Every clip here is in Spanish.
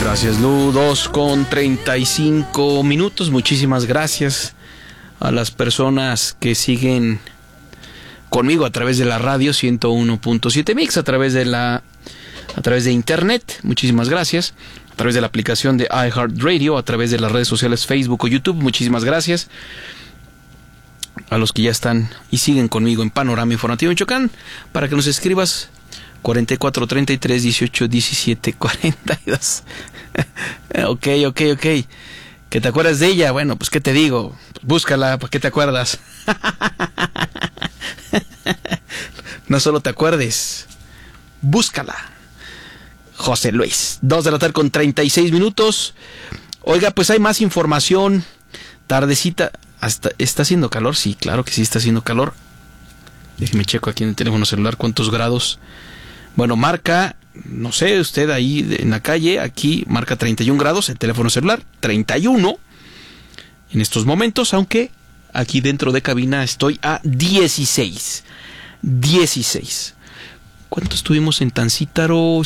Gracias, Lu. 2:35. Muchísimas gracias a las personas que siguen conmigo a través de la radio 101.7 Mix, a través de internet. Muchísimas gracias. A través de la aplicación de iHeartRadio, a través de las redes sociales Facebook o YouTube. Muchísimas gracias a los que ya están y siguen conmigo en Panorama Informativo Michoacán, para que nos escribas 44 33 18 17 42. Ok. ¿Que te acuerdas de ella? Bueno, pues ¿qué te digo? Búscala, ¿para qué te acuerdas? No solo te acuerdes, búscala. José Luis. 2:36 p.m. Oiga, pues hay más información. Tardecita. ¿Está haciendo calor? Sí, claro que sí está haciendo calor. Déjeme checo aquí en el teléfono celular cuántos grados. Bueno, marca, no sé, usted ahí en la calle, aquí marca 31 grados, el teléfono celular, 31 en estos momentos, aunque aquí dentro de cabina estoy a 16. ¿Cuánto estuvimos en Tancítaro?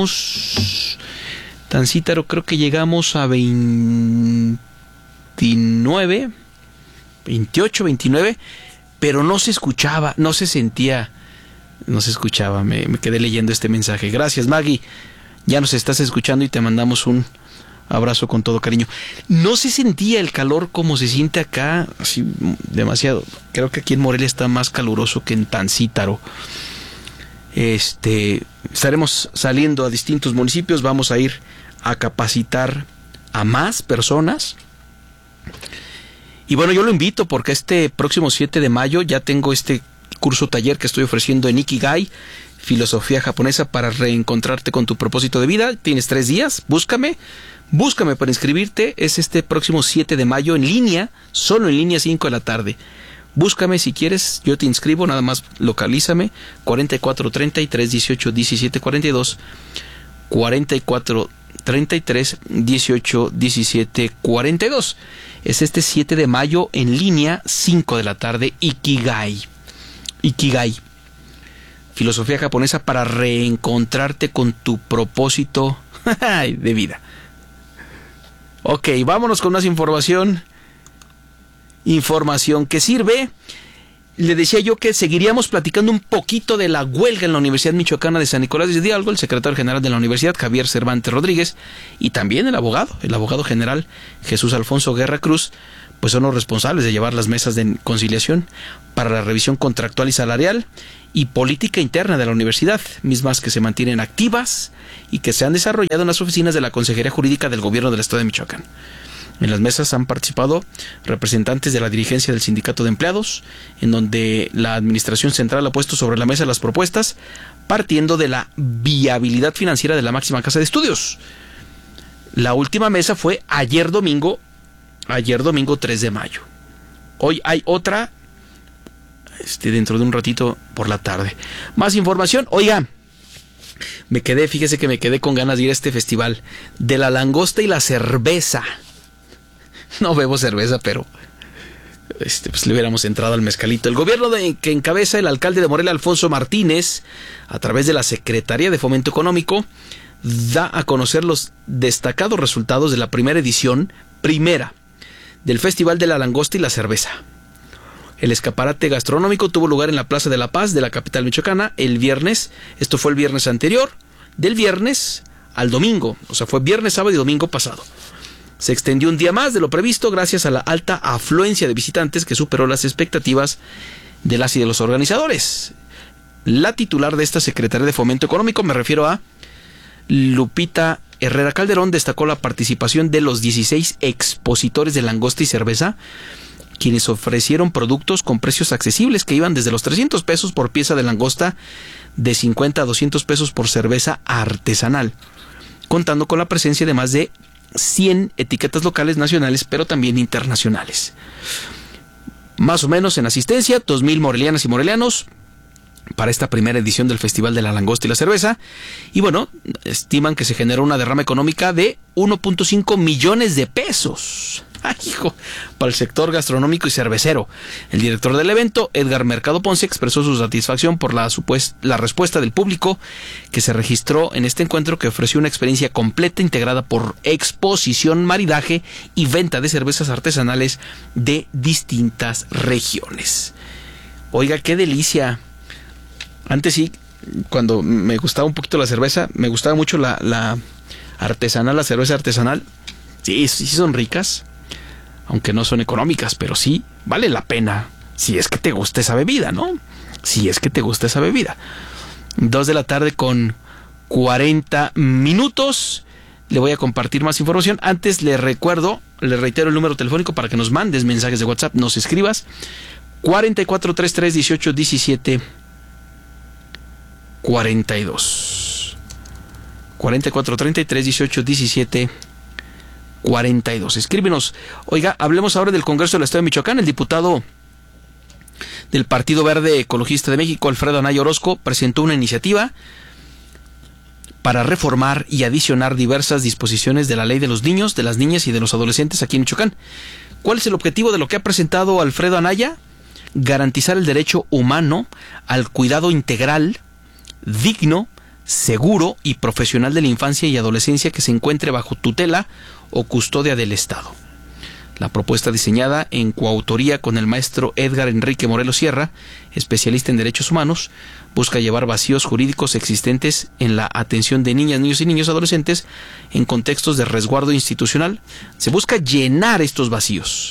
Tancítaro creo que llegamos a 29, 28, 29, pero no se escuchaba, no se sentía, no se escuchaba. Me quedé leyendo este mensaje. Gracias, Maggie. Ya nos estás escuchando y te mandamos un abrazo con todo cariño. No se sentía el calor como se siente acá, así demasiado. Creo que aquí en Morelia está más caluroso que en Tancítaro. Estaremos saliendo a distintos municipios. Vamos a ir a capacitar a más personas. Y bueno, yo lo invito porque este próximo 7 de mayo ya tengo este curso taller que estoy ofreciendo en Ikigai, filosofía japonesa para reencontrarte con tu propósito de vida. Tienes 3 días, búscame para inscribirte. Es este próximo 7 de mayo en línea, solo en línea, 5 de la tarde. Búscame si quieres, yo te inscribo, nada más localízame, 44 33 18 17 42, 44 33 18 17 42. Es este 7 de mayo en línea, 5 de la tarde, Ikigai. Filosofía japonesa para reencontrarte con tu propósito de vida. Ok, vámonos con más información. Información que sirve. Le decía yo que seguiríamos platicando un poquito de la huelga en la Universidad Michoacana de San Nicolás de Hidalgo. El secretario general de la universidad, Javier Cervantes Rodríguez, y también el abogado general Jesús Alfonso Guerra Cruz, pues son los responsables de llevar las mesas de conciliación para la revisión contractual y salarial y política interna de la universidad, mismas que se mantienen activas y que se han desarrollado en las oficinas de la Consejería Jurídica del Gobierno del Estado de Michoacán. En las mesas han participado representantes de la dirigencia del Sindicato de Empleados, en donde la Administración Central ha puesto sobre la mesa las propuestas partiendo de la viabilidad financiera de la máxima casa de estudios. La última mesa fue ayer domingo 3 de mayo. Hoy hay otra dentro de un ratito por la tarde. Más información. Oiga, fíjese que me quedé con ganas de ir a este festival de la langosta y la cerveza. No bebo cerveza, pero pues le hubiéramos entrado al mezcalito. El gobierno que encabeza el alcalde de Morelia, Alfonso Martínez, a través de la Secretaría de Fomento Económico, da a conocer los destacados resultados de la primera edición del Festival de la Langosta y la Cerveza. El escaparate gastronómico tuvo lugar en la Plaza de la Paz de la capital michoacana el viernes. Esto fue el viernes anterior, del viernes al domingo, o sea, fue viernes, sábado y domingo pasado. Se extendió un día más de lo previsto gracias a la alta afluencia de visitantes que superó las expectativas de las y de los organizadores. La titular de esta Secretaría de Fomento Económico, me refiero a Lupita Herrera Calderón, destacó la participación de los 16 expositores de langosta y cerveza, quienes ofrecieron productos con precios accesibles que iban desde los 300 pesos por pieza de langosta, de 50 a 200 pesos por cerveza artesanal, contando con la presencia de más de 100 etiquetas locales, nacionales, pero también internacionales. Más o menos en asistencia, 2,000 morelianas y morelianos para esta primera edición del Festival de la Langosta y la Cerveza. Y bueno, estiman que se generó una derrama económica de 1.5 millones de pesos. ¡Ay, hijo! Para el sector gastronómico y cervecero. El director del evento, Edgar Mercado Ponce, expresó su satisfacción por la respuesta del público que se registró en este encuentro, que ofreció una experiencia completa integrada por exposición, maridaje y venta de cervezas artesanales de distintas regiones. Oiga, qué delicia. Antes sí, cuando me gustaba un poquito la cerveza, me gustaba mucho la artesanal, la cerveza artesanal. Sí son ricas, aunque no son económicas, pero sí vale la pena, si es que te gusta esa bebida, ¿no? Si es que te gusta esa bebida. 2 de la tarde con 40 minutos. Le voy a compartir más información. Antes le reitero el número telefónico para que nos mandes mensajes de WhatsApp, nos escribas. 44331817 42. 44331817 42. Escríbenos. Oiga, hablemos ahora del Congreso del Estado de Michoacán. El diputado del Partido Verde Ecologista de México, Alfredo Anaya Orozco, presentó una iniciativa para reformar y adicionar diversas disposiciones de la ley de los niños, de las niñas y de los adolescentes aquí en Michoacán. ¿Cuál es el objetivo de lo que ha presentado Alfredo Anaya? Garantizar el derecho humano al cuidado integral, digno, seguro y profesional de la infancia y adolescencia que se encuentre bajo tutela o custodia del Estado. La propuesta, diseñada en coautoría con el maestro Edgar Enrique Morelos Sierra, especialista en derechos humanos, busca llevar vacíos jurídicos existentes en la atención de niñas, niños y niños adolescentes en contextos de resguardo institucional. Se busca llenar estos vacíos.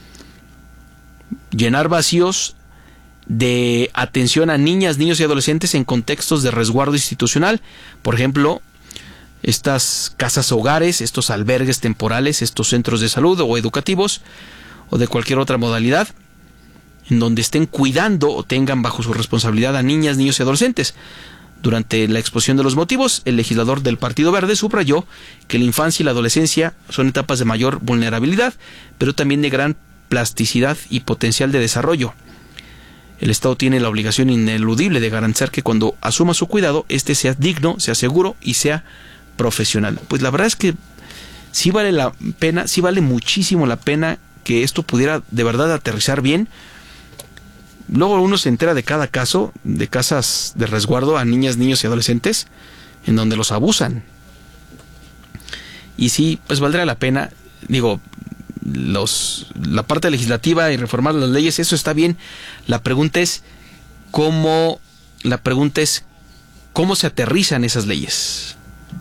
Llenar vacíos de atención a niñas, niños y adolescentes en contextos de resguardo institucional. Por ejemplo, estas casas hogares, estos albergues temporales, estos centros de salud o educativos o de cualquier otra modalidad en donde estén cuidando o tengan bajo su responsabilidad a niñas, niños y adolescentes. Durante la exposición de los motivos, el legislador del Partido Verde subrayó que la infancia y la adolescencia son etapas de mayor vulnerabilidad, pero también de gran plasticidad y potencial de desarrollo. El Estado tiene la obligación ineludible de garantizar que cuando asuma su cuidado, este sea digno, sea seguro y sea profesional. Pues la verdad es que sí vale la pena, sí vale muchísimo la pena que esto pudiera de verdad aterrizar bien. Luego uno se entera de cada caso de casas de resguardo a niñas, niños y adolescentes en donde los abusan. Y sí, pues valdrá la pena, digo, la parte legislativa y reformar las leyes, eso está bien. La pregunta es cómo se aterrizan esas leyes.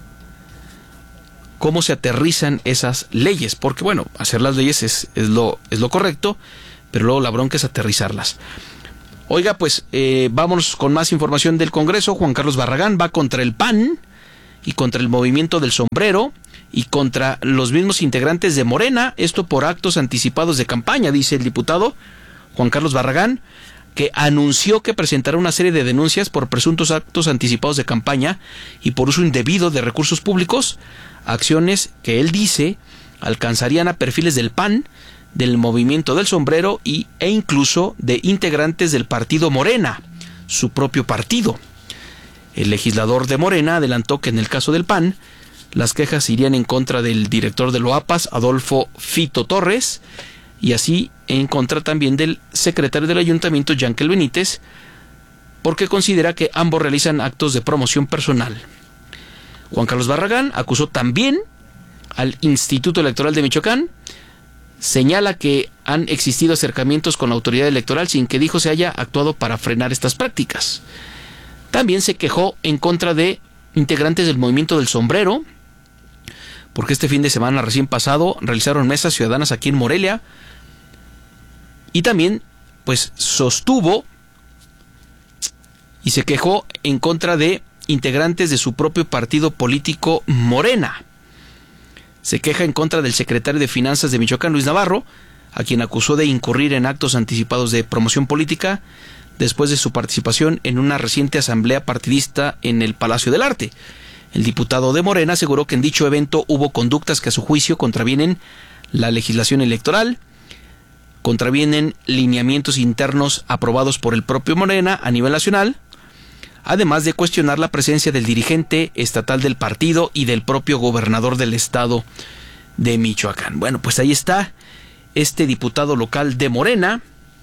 ¿Cómo se aterrizan esas leyes? Porque bueno, hacer las leyes es lo correcto, pero luego la bronca es aterrizarlas. Oiga, pues vámonos con más información del Congreso. Juan Carlos Barragán va contra el PAN y contra el movimiento del sombrero y contra los mismos integrantes de Morena, esto por actos anticipados de campaña, dice el diputado Juan Carlos Barragán, que anunció que presentará una serie de denuncias por presuntos actos anticipados de campaña y por uso indebido de recursos públicos, acciones que él dice alcanzarían a perfiles del PAN, del movimiento del sombrero e incluso de integrantes del partido Morena, su propio partido. El legislador de Morena adelantó que en el caso del PAN, las quejas irían en contra del director de Loapas, Adolfo Fito Torres, y así en contra también del secretario del ayuntamiento, Yankel Benítez, porque considera que ambos realizan actos de promoción personal. Juan Carlos Barragán acusó también al Instituto Electoral de Michoacán, señala que han existido acercamientos con la autoridad electoral sin que dijo se haya actuado para frenar estas prácticas. También se quejó en contra de integrantes del movimiento del sombrero, porque este fin de semana recién pasado realizaron mesas ciudadanas aquí en Morelia, y también pues sostuvo y se quejó en contra de integrantes de su propio partido político Morena. Se queja en contra del secretario de Finanzas de Michoacán, Luis Navarro, a quien acusó de incurrir en actos anticipados de promoción política después de su participación en una reciente asamblea partidista en el Palacio del Arte. El diputado de Morena aseguró que en dicho evento hubo conductas que a su juicio contravienen la legislación electoral, contravienen lineamientos internos aprobados por el propio Morena a nivel nacional, además de cuestionar la presencia del dirigente estatal del partido y del propio gobernador del estado de Michoacán. Bueno, pues ahí está este diputado local de Morena.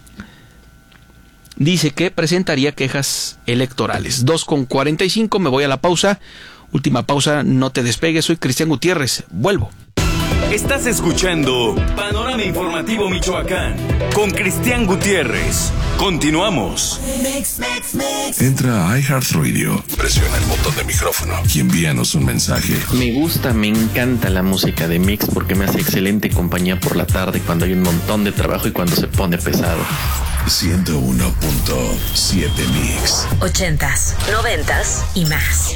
Dice que presentaría quejas electorales. 2:45, me voy a la pausa. Última pausa, no te despegues. Soy Cristian Gutiérrez, vuelvo. Estás escuchando Panorama Informativo Michoacán con Cristian Gutiérrez. Continuamos. Entra a iHeartRadio, presiona el botón de micrófono y envíanos un mensaje. Me encanta la música de Mix porque me hace excelente compañía por la tarde cuando hay un montón de trabajo y cuando se pone pesado. 101.7 Mix. 80s, 90s y más.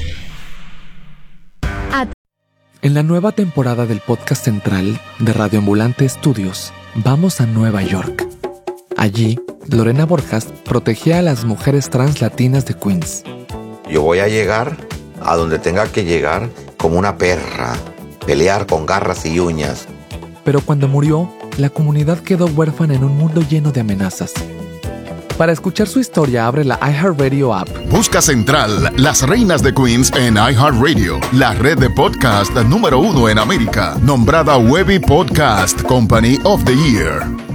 En la nueva temporada del podcast central de Radio Ambulante Estudios, vamos a Nueva York. Allí, Lorena Borjas protegía a las mujeres trans latinas de Queens. Yo voy a llegar a donde tenga que llegar como una perra, pelear con garras y uñas. Pero cuando murió, la comunidad quedó huérfana en un mundo lleno de amenazas. Para escuchar su historia, abre la iHeartRadio app. Busca Central, Las Reinas de Queens en iHeartRadio, la red de podcast número 1 en América, nombrada Webby Podcast Company of the Year.